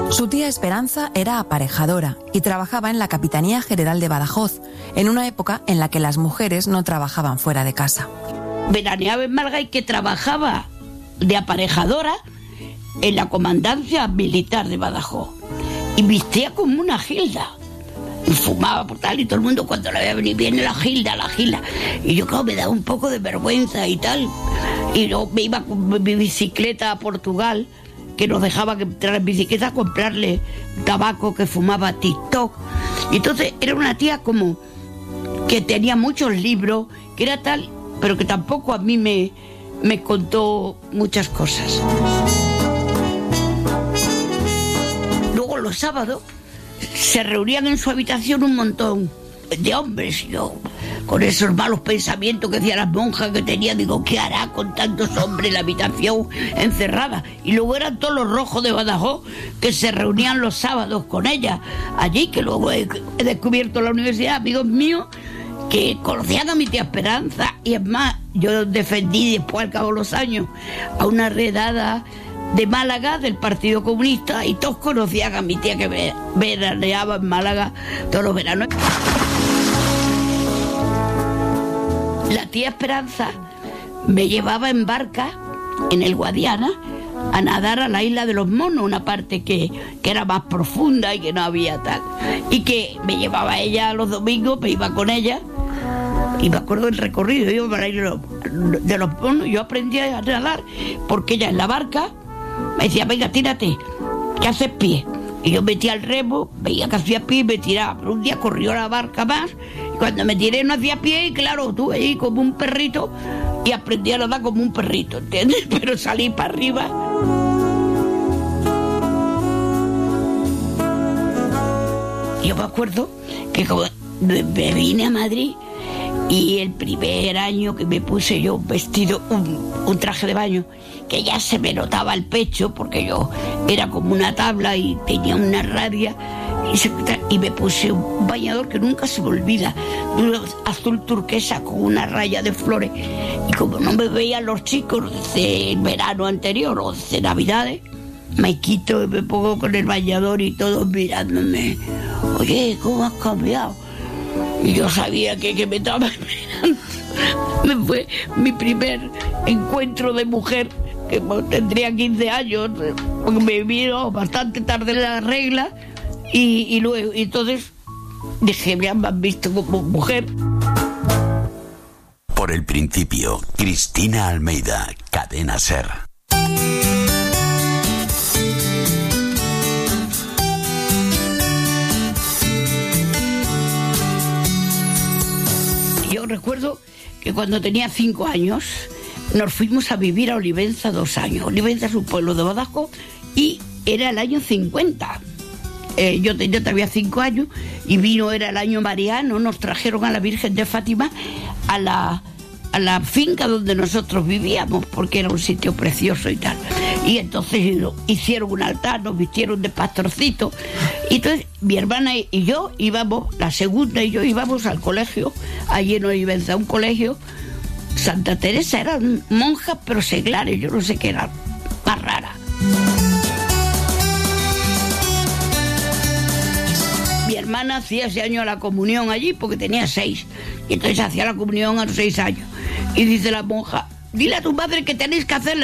Su tía Esperanza era aparejadora y trabajaba en la Capitanía General de Badajoz, en una época en la que las mujeres no trabajaban fuera de casa. Veraneaba en Málaga y que trabajaba de aparejadora en la Comandancia Militar de Badajoz. Y vestía como una Gilda. Y fumaba por tal, y todo el mundo cuando la veía venir, viene la Gilda. Y yo, claro, me daba un poco de vergüenza y tal. Y yo me iba con mi bicicleta a Portugal, que nos dejaba que entrar en bicicleta a comprarle tabaco que fumaba TikTok. Y entonces era una tía como que tenía muchos libros, que era tal, pero que tampoco a mí me contó muchas cosas. Luego los sábados se reunían en su habitación un montón de hombres, y yo, con esos malos pensamientos que decían las monjas que tenía, digo, ¿qué hará con tantos hombres en la habitación encerrada? Y luego eran todos los rojos de Badajoz que se reunían los sábados con ella allí, que luego he descubierto en la universidad, amigos míos, que conocían a mi tía Esperanza. Y es más, yo defendí después, al cabo de los años, a una redada de Málaga del Partido Comunista, y todos conocían a mi tía, que veraneaba en Málaga todos los veranos. La tía Esperanza me llevaba en barca en el Guadiana a nadar a la isla de los Monos, una parte que era más profunda y que no había tal, y que me llevaba ella los domingos, me iba con ella. Y me acuerdo del recorrido, iba para ir de los Monos. Yo aprendí a nadar porque ella en la barca me decía, venga, tírate, que haces pie. Y yo metía el remo, veía que hacía pie y me tiraba. Pero un día corrió la barca más, y cuando me tiré no hacía pie, y claro, tuve ahí como un perrito, y aprendí a nadar como un perrito, ¿entiendes? Pero salí para arriba. Yo me acuerdo que como me vine a Madrid, y el primer año que me puse yo vestido, un traje de baño, que ya se me notaba el pecho, porque yo era como una tabla y tenía una rabia, y me puse un bañador que nunca se me olvida, azul turquesa con una raya de flores, y como no me veían los chicos desde el verano anterior o desde Navidades, me quito y me pongo con el bañador y todos mirándome, oye, ¿cómo has cambiado? Y yo sabía que me estaba esperando. Fue mi primer encuentro de mujer, que tendría 15 años, porque me vino bastante tarde la regla, y luego, y entonces dije, me han visto como mujer. Por el principio, Cristina Almeida, Cadena SER. Yo recuerdo que cuando tenía 5 años nos fuimos a vivir a Olivenza 2 años. Olivenza es un pueblo de Badajoz y era el año 50. Yo tenía todavía 5 años y era el año mariano. Nos trajeron a la Virgen de Fátima a la finca donde nosotros vivíamos, porque era un sitio precioso y tal. Y entonces hicieron un altar, nos vistieron de pastorcito. Y entonces mi hermana y yo íbamos, la segunda y yo íbamos al colegio, allí en Olivenza, un colegio Santa Teresa, eran monjas pero seglares, yo no sé qué era, más rara. Mi hermana hacía ese año la comunión allí porque tenía 6, y entonces hacía la comunión a los 6 años. Y dice la monja, dile a tu madre que tenéis que hacerla.